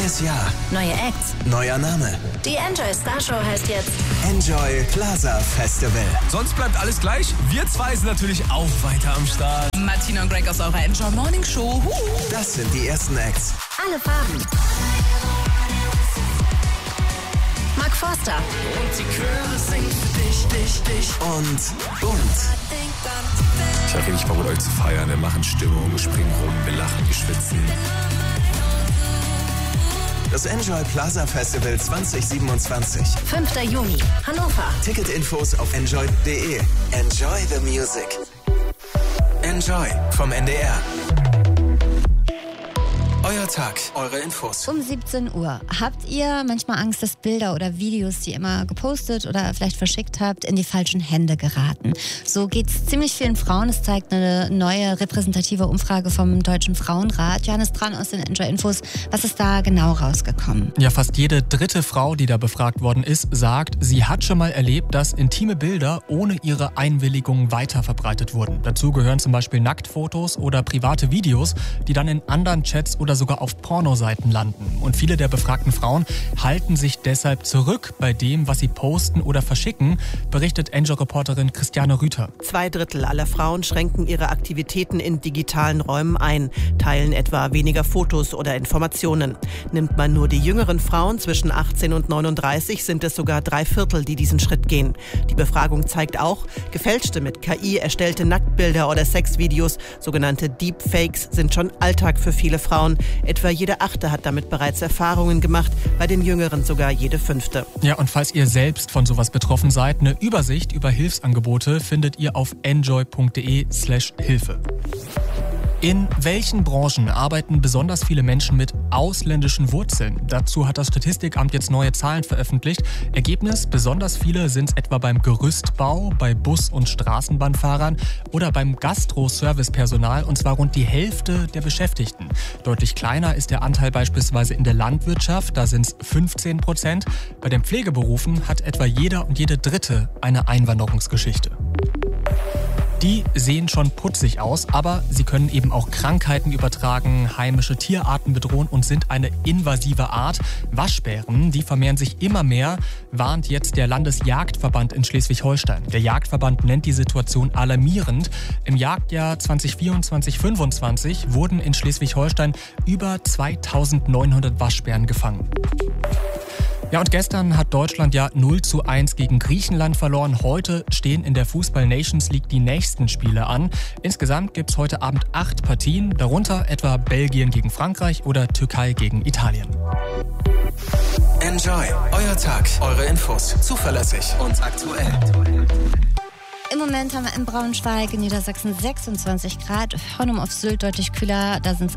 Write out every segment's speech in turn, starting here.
Neues Jahr. Neue Acts. Neuer Name. Die Enjoy Star Show heißt jetzt Enjoy Plaza Festival. Sonst bleibt alles gleich. Wir zwei sind natürlich auch weiter am Start. Martina und Greg aus eurer Enjoy Morning Show. Das sind die ersten Acts. alle Farben. Mark Forster. Und die Chöre singen für dich. Und bunt. Ich habe richtig Bock mit euch zu feiern. Wir machen Stimmung, wir springen rum, wir lachen, wir schwitzen. Das Enjoy Plaza Festival 2027. 5. Juni, Hannover. Ticketinfos auf enjoy.de. Enjoy the music. Enjoy vom NDR. Euer Tag, eure Infos. Um 17 Uhr. Habt ihr manchmal Angst, dass Bilder oder Videos, die ihr immer gepostet oder vielleicht verschickt habt, in die falschen Hände geraten? So geht es ziemlich vielen Frauen. Es zeigt eine neue repräsentative Umfrage vom Deutschen Frauenrat. Johannes Tran aus den Enjoy Infos. Was ist da genau rausgekommen? Ja, fast jede dritte Frau, die da befragt worden ist, sagt, sie hat schon mal erlebt, dass intime Bilder ohne ihre Einwilligung weiterverbreitet wurden. Dazu gehören zum Beispiel Nacktfotos oder private Videos, die dann in anderen Chats oder sogar auf Pornoseiten landen. Und viele der befragten Frauen halten sich deshalb zurück bei dem, was sie posten oder verschicken, berichtet Enjoy-Reporterin Christiane Rüther. 2/3 aller Frauen schränken ihre Aktivitäten in digitalen Räumen ein, teilen etwa weniger Fotos oder Informationen. Nimmt man nur die jüngeren Frauen zwischen 18 und 39, sind es sogar 3/4, die diesen Schritt gehen. Die Befragung zeigt auch, gefälschte mit KI erstellte Nacktbilder oder Sexvideos, sogenannte Deepfakes, sind schon Alltag für viele Frauen. Etwa jede 8. hat damit bereits Erfahrungen gemacht, bei den Jüngeren sogar jede 5. Ja, und falls ihr selbst von sowas betroffen seid, eine Übersicht über Hilfsangebote findet ihr auf enjoy.de/Hilfe. In welchen Branchen arbeiten besonders viele Menschen mit ausländischen Wurzeln? Dazu hat das Statistikamt jetzt neue Zahlen veröffentlicht. Ergebnis: besonders viele sind es etwa beim Gerüstbau, bei Bus- und Straßenbahnfahrern oder beim Gastro-Service-Personal, und zwar rund die Hälfte der Beschäftigten. Deutlich kleiner ist der Anteil beispielsweise in der Landwirtschaft, da sind es 15%. Bei den Pflegeberufen hat etwa jeder und jede Dritte eine Einwanderungsgeschichte. Die sehen schon putzig aus, aber sie können eben auch Krankheiten übertragen, heimische Tierarten bedrohen und sind eine invasive Art. Waschbären, die vermehren sich immer mehr, warnt jetzt der Landesjagdverband in Schleswig-Holstein. Der Jagdverband nennt die Situation alarmierend. Im Jagdjahr 2024/25 wurden in Schleswig-Holstein über 2900 Waschbären gefangen. Ja, und gestern hat Deutschland ja 0:1 gegen Griechenland verloren. Heute stehen in der Fußball-Nations League die nächsten Spiele an. Insgesamt gibt es heute Abend 8 Partien, darunter etwa Belgien gegen Frankreich oder Türkei gegen Italien. Enjoy, euer Tag, eure Infos. Zuverlässig und aktuell. Im Moment haben wir in Braunschweig, in Niedersachsen 26 Grad. Hornum auf Sylt deutlich kühler, da sind es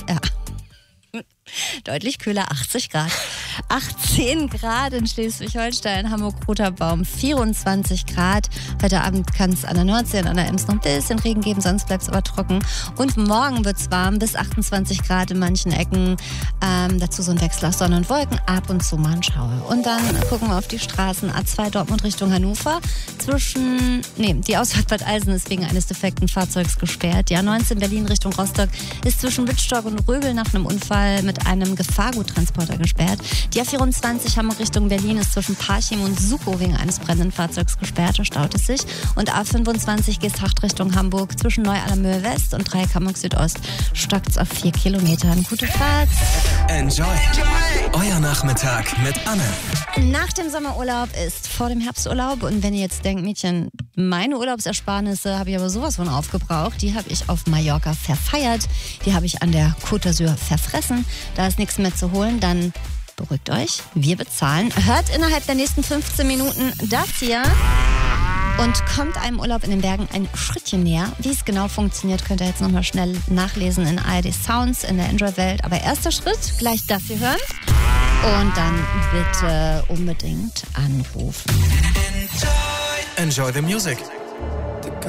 deutlich kühler, 80 Grad. 18 Grad in Schleswig-Holstein, Hamburg-Roterbaum 24 Grad. Heute Abend kann es an der Nordsee und an der Ems noch ein bisschen Regen geben, sonst bleibt es aber trocken. Und morgen wird es warm, bis 28 Grad in manchen Ecken. Dazu so ein Wechsel aus Sonne und Wolken, ab und zu mal ein Schauer. Und dann gucken wir auf die Straßen. A2 Dortmund Richtung Hannover. Die Ausfahrt Bad Eilsen ist wegen eines defekten Fahrzeugs gesperrt. Die A19 Berlin Richtung Rostock ist zwischen Wittstock und Röbel nach einem Unfall mit einem Gefahrguttransporter gesperrt. Die A24 Hamburg Richtung Berlin ist zwischen Parchim und Sukow wegen eines brennenden Fahrzeugs gesperrt, da staut es sich. Und A25 Geesthacht Richtung Hamburg zwischen Neu-Allermöhe West und Dreieck Hamburg Südost stockt es auf 4 Kilometern. Gute Fahrt! Enjoy, euer Nachmittag mit Anne. Nach dem Sommerurlaub ist vor dem Herbsturlaub. Und wenn ihr jetzt denkt, Mädchen, meine Urlaubsersparnisse habe ich aber sowas von aufgebraucht. Die habe ich auf Mallorca verfeiert. Die habe ich an der Côte d'Azur verfressen. Da ist nichts mehr zu holen. Dann beruhigt euch, wir bezahlen. Hört innerhalb der nächsten 15 Minuten das hier und kommt einem Urlaub in den Bergen ein Schrittchen näher. Wie es genau funktioniert, könnt ihr jetzt nochmal schnell nachlesen in ARD Sounds, in der Enjoy-Welt. Aber erster Schritt, gleich das hier hören. Und dann bitte unbedingt anrufen. Enjoy the music.